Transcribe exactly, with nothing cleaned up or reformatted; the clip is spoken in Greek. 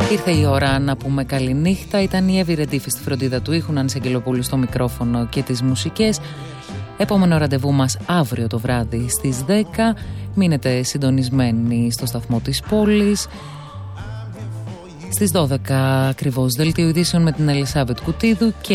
Ήρθε η ώρα να πούμε καληνύχτα. Ήταν η Εύη Ρεντήφη στη φροντίδα του ήχου, Νάνση Αγγελοπούλου στο μικρόφωνο και τις μουσικές. Επόμενο ραντεβού μας αύριο το βράδυ στις δέκα. Μείνετε συντονισμένοι στο σταθμό της πόλης. Στις δώδεκα ακριβώς δελτίο ειδήσεων με την Ελισάβετ Κουτίδου και